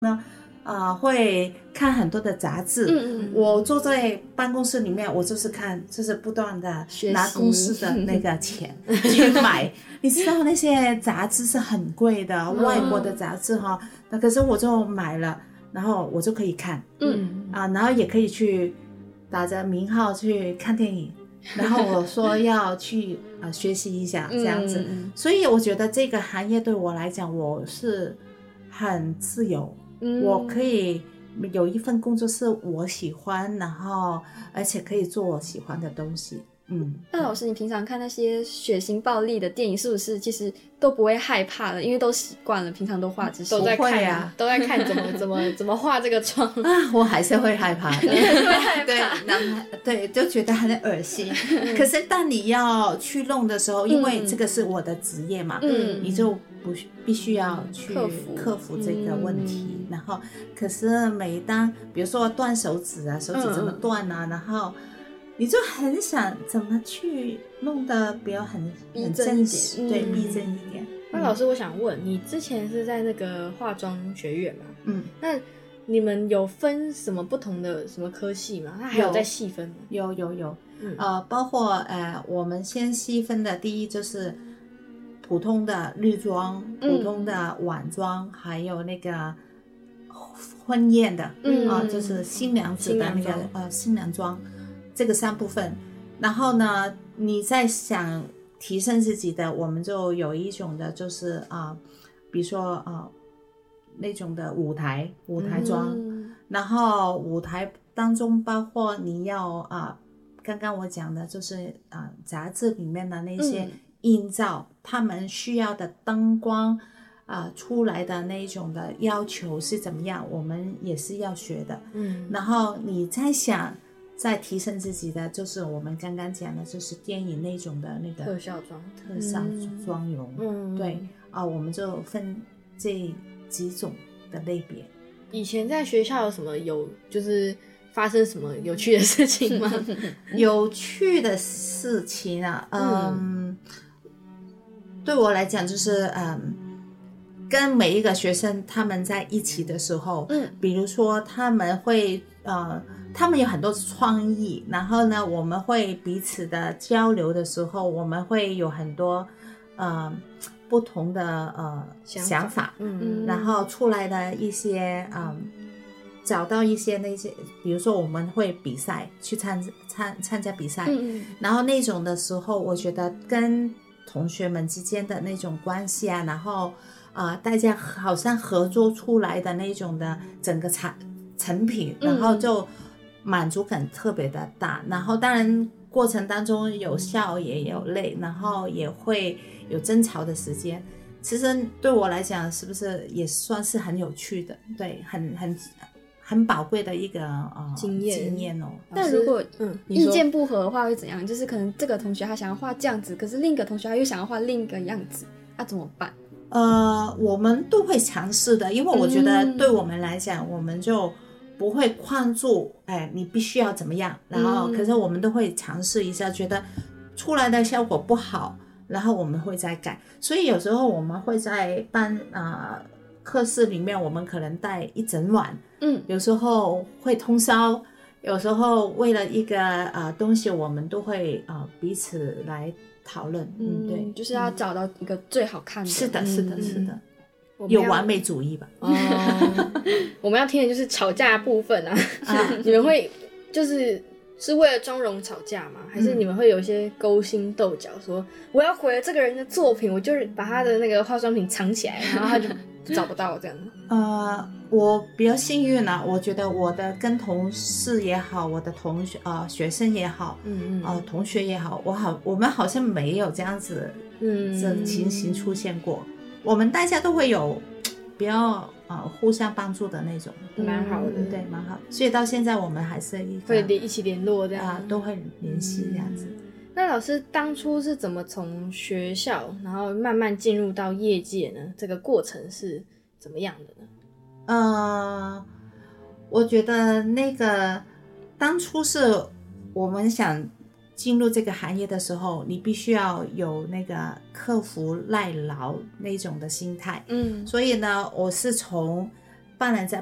会看很多的杂志。我坐在办公室里面，我就是看，就是不断的拿公司的那个钱去买。你知道那些杂志是很贵的，外国的杂志哈，那可是我就买了，然后我就可以看，然后也可以去打着名号去看电影。然后我说要去学习一下这样子，所以我觉得这个行业对我来讲，我是很自由。我可以有一份工作是我喜欢，然后而且可以做我喜欢的东西。 那老师，你平常看那些血腥暴力的电影，是不是其实都不会害怕了？因为都习惯了，平常都画这些， 都在看啊，都在看怎么画这个妆我还是会害怕的，对，就觉得很恶心。可是当你要去弄的时候，因为这个是我的职业嘛，你就必须要去克服这个问题。然后，可是每当比如说断手指啊，手指怎么断啊，然后你就很想怎么去弄得比较很真实，对，逼真一点。 那老师，我想问你，之前是在那个化妆学院嘛？那你们有分什么不同的什么科系吗？它还有在细分吗？ 有，包括我们先细分的第一就是普通的日妆、普通的晚妆，还有那个婚宴的，就是新娘子的那个新娘妆。这个3部分，然后呢，你在想提升自己的，我们就有一种的，就是比如说那种的舞台妆，然后舞台当中包括你要刚刚我讲的就是杂志里面的那些映照，他们需要的灯光出来的那种的要求是怎么样，我们也是要学的。然后你在想在提升自己的，就是我们刚刚讲的，就是电影那种的那个特效妆容，对我们就分这几种的类别。 以前在学校有什么就是发生什么有趣的事情吗？ 有趣的事情对我来讲就是跟每一个学生他们在一起的时候，比如说他们会他们有很多创意，然后呢我们会彼此的交流的时候，我们会有很多不同的想法，然后出来的一些找到一些那些，比如说我们会比赛去参加比赛，然后那种的时候，我觉得跟同学们之间的那种关系啊，然后大家好像合作出来的那种的整个成品，然后就满足感特别的大。然后当然过程当中有笑也有泪，然后也会有争吵的时间。其实对我来讲，是不是也算是很有趣的？对，很宝贵的一个经验哦。 但如果意见不合的话会怎样？就是可能这个同学他想要画这样子，可是另一个同学他又想要画另一个样子，怎么办？ 我们都会尝试的，因为我觉得对我们来讲，我们就不会框住，你必须要怎么样，然后可是我们都会尝试一下，觉得出来的效果不好，然后我们会再改。所以有时候我们会在课室里面，我们可能带一整晚，有时候会通宵，有时候为了一个东西，我们都会彼此来讨论。对， 就是要找到一个最好看的。 是的，有完美主义吧。 我们要听的就是吵架部分啊。你们会是为了妆容吵架吗？还是你们会有一些勾心斗角，说我要毁了这个人的作品，我就是把他的那个化妆品藏起来，然后他就找不到这样？ 我比较幸运啊，我觉得我的跟同事也好，我的学生也好，同学也好，我们好像没有这样子这情形出现过。我们大家都会有比较互相帮助的那种， 蛮好的， 对，蛮好。所以到现在我们还是会一起联络这样， 都会联系这样子。 那老师当初是怎么从学校然后慢慢进入到业界呢？这个过程是怎么样的呢？ 我觉得那个当初是我们想进入这个行业的时候，你必须要有那个克服耐劳那种的心态。所以呢，我是从帮人在